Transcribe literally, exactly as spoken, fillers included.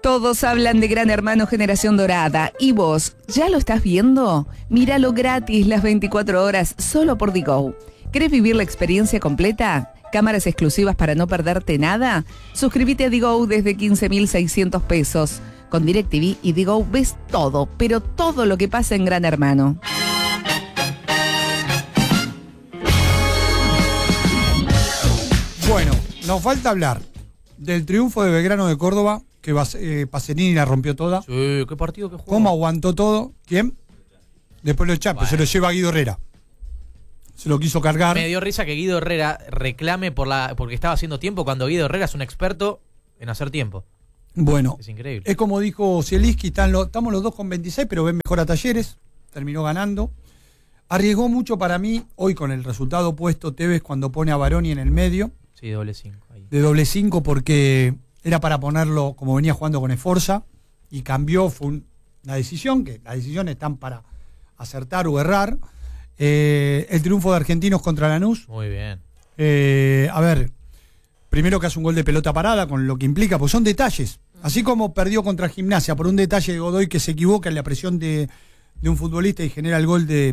Todos hablan de Gran Hermano Generación Dorada. ¿Y vos, ya lo estás viendo? Míralo gratis las veinticuatro horas solo por Digo. ¿Querés vivir la experiencia completa? ¿Cámaras exclusivas para no perderte nada? Suscríbete a Digo desde quince mil seiscientos pesos. Con DirecTV y Digo ves todo, pero todo lo que pasa en Gran Hermano. Bueno, nos falta hablar del triunfo de Belgrano de Córdoba, que eh, Pacerini la rompió toda. Sí, qué partido que jugó. ¿Cómo aguantó todo? ¿Quién? Después lo echa, Bueno. se lo lleva Guido Herrera. Se lo quiso cargar. Me dio risa que Guido Herrera reclame por la porque estaba haciendo tiempo cuando Guido Herrera es un experto en hacer tiempo. Bueno, Es increíble. es como dijo Zielinski, están lo, estamos los dos con veintiséis, pero ven mejor a Talleres. Terminó ganando. Arriesgó mucho para mí, hoy con el resultado opuesto, Tevez cuando pone a Baroni en el medio. Sí, doble cinco. Ahí. De doble cinco porque era para ponerlo como venía jugando con Esforza y cambió, fue un, una decisión, que las decisiones están para acertar o errar. Eh, el triunfo de Argentinos contra Lanús. Muy bien. Eh, a ver, primero que hace un gol de pelota parada, con lo que implica, pues son detalles. Así como perdió contra Gimnasia por un detalle de Godoy que se equivoca en la presión de, de un futbolista y genera el gol de